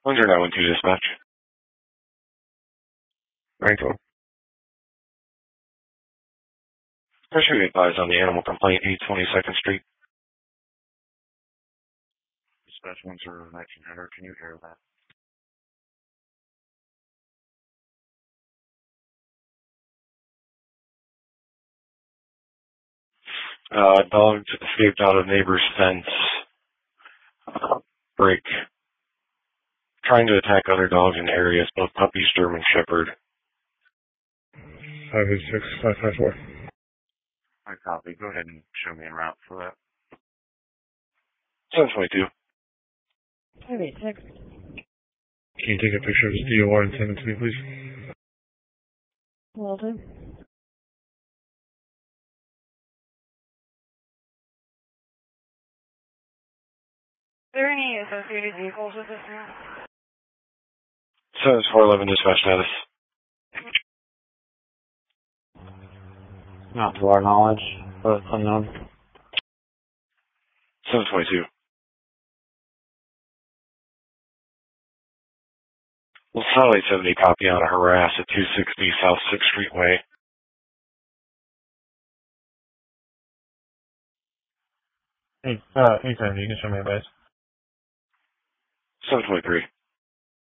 912 dispatch. Rainbow. Pressure advised on the animal complaint, 822nd Street. Dispatch 1900, can you hear that? Dogs escaped out of neighbor's fence. Break. Trying to attack other dogs in areas, both puppies, German Shepherd. 586-554. I copy. Go ahead and show me en route for that. 722. 586. Can you take a picture of his DOR and send it to me, please? Will do. Are there any associated vehicles with this now? 7411 dispatch status. Not to our knowledge, but unknown. 722. Solid 70 copy on a harass at 260 South 6th Street Way. Hey, 870, you can show me a base. 723.